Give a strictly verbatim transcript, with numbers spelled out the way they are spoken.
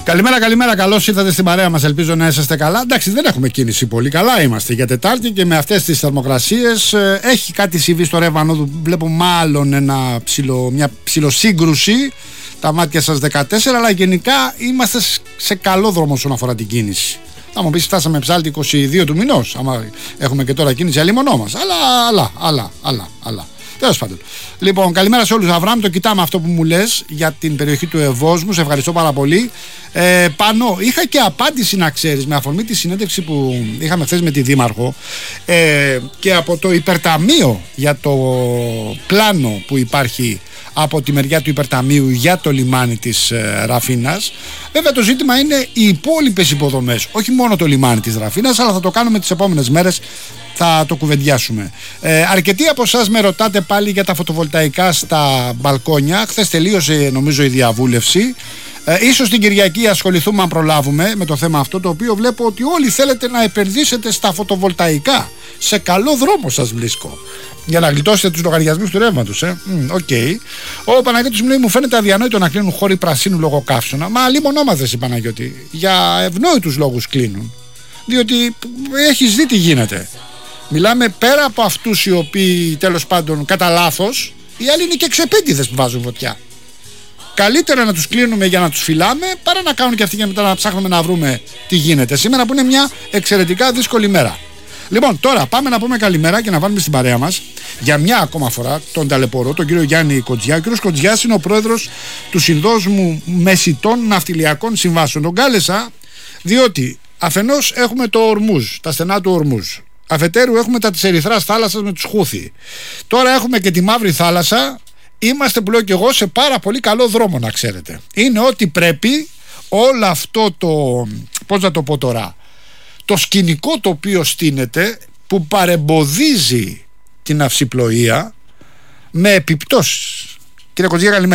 Καλημέρα, καλημέρα. Καλώς ήρθατε στην παρέα μας. Ελπίζω να είσαστε καλά. Εντάξει, δεν έχουμε κίνηση πολύ. Καλά είμαστε για Τετάρτη και με αυτές τις θερμοκρασίες ε, έχει κάτι συμβεί στο ρεύμα Ανόδου. Βλέπω μάλλον ένα ψιλο, μια ψιλοσύγκρουση. Τα μάτια σας δεκατέσσερα, αλλά γενικά είμαστε σε καλό δρόμο όσον αφορά την κίνηση. Θα μου πεις, φτάσαμε ψάλτη είκοσι δύο του μηνός. Άμα έχουμε και τώρα κίνηση, αλλήμονό μας. Αλλά, αλλά, αλλά, αλλά, αλλά. Τέλος πάντων. Λοιπόν, καλημέρα σε όλους. Αβραάμ, το κοιτάμε αυτό που μου λες για την περιοχή του Ευόσμου. Σε ευχαριστώ πάρα πολύ. Ε, πάνω, είχα και απάντηση να ξέρεις με αφορμή τη συνέντευξη που είχαμε χθες με τη Δήμαρχο ε, και από το υπερταμείο για το πλάνο που υπάρχει από τη μεριά του υπερταμείου για το λιμάνι της ε, Ραφίνας. Βέβαια το ζήτημα είναι οι υπόλοιπες υποδομές, όχι μόνο το λιμάνι της Ραφίνας, αλλά θα το κάνουμε τις επόμενες μέρες, θα το κουβεντιάσουμε. Ε, αρκετοί από εσάς με ρωτάτε πάλι για τα φωτοβολταϊκά στα μπαλκόνια. Χθες τελείωσε νομίζω η διαβούλευση. Ε, ίσως την Κυριακή ασχοληθούμε, αν προλάβουμε, με το θέμα αυτό, το οποίο βλέπω ότι όλοι θέλετε να επενδύσετε στα φωτοβολταϊκά. Σε καλό δρόμο σας βρίσκω, για να γλιτώσετε τους λογαριασμούς του ρεύματος. Ε. Mm, okay. Ο Παναγιώτης μου λέει: μου φαίνεται αδιανόητο να κλείνουν χώροι πρασίνου λόγω καύσωνα. Μα λιμονόμαθες, η Παναγιώτη. Για ευνόητους λόγους κλείνουν. Διότι έχεις δει τι γίνεται. Μιλάμε πέρα από αυτούς οι οποίοι τέλος πάντων κατά λάθος, οι άλλοι είναι και ξεπέντιδες που βάζουν φωτιά. Καλύτερα να τους κλείνουμε για να τους φυλάμε, παρά να κάνουν και αυτοί και μετά να ψάχνουμε να βρούμε τι γίνεται. Σήμερα που είναι μια εξαιρετικά δύσκολη μέρα. Λοιπόν, τώρα πάμε να πούμε καλημέρα και να βάλουμε στην παρέα μας για μια ακόμα φορά τον ταλαιπωρό, τον κύριο Γιάννη Κοντζιά. Ο κύριος Κοντζιάς είναι ο πρόεδρος του Συνδόσμου Μεσιτών Ναυτιλιακών Συμβάσεων. Τον κάλεσα διότι αφενός έχουμε το Ορμούζ, τα στενά του Ορμούζ. Αφετέρου έχουμε τα της Ερυθράς θάλασσας με τους Χούθι. Τώρα έχουμε και τη Μαύρη Θάλασσα. Είμαστε, που λέω και εγώ, σε πάρα πολύ καλό δρόμο, να ξέρετε. Είναι ό,τι πρέπει όλο αυτό το, πώς να το πω τώρα, το σκηνικό το οποίο στείνεται, που παρεμποδίζει την αυσιπλοεία με επιπτώσεις. Κύριε Κοντζιά, καλημέρα.